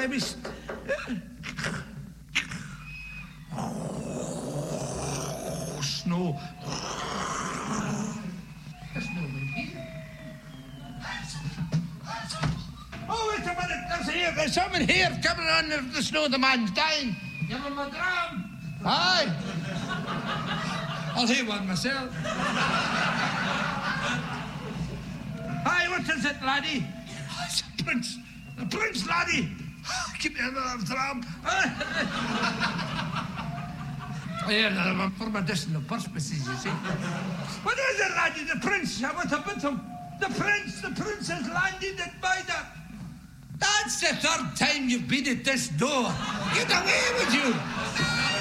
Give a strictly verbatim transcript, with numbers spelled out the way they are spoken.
I was... Oh, snow. There's no one here. Oh, wait a minute. There's here. There's someone here coming on the, the snow. The man's dying. Give him a drum. Aye. I'll hear one myself. Aye, what is it, laddie? Oh, it's a prince. A prince, laddie. Give me another drum. Yeah, no, for medicinal purposes, you see. What is it, laddie? The prince. What about him? The prince. The prince has landed at Bida. That's the third time you've been at this door. Get away with you.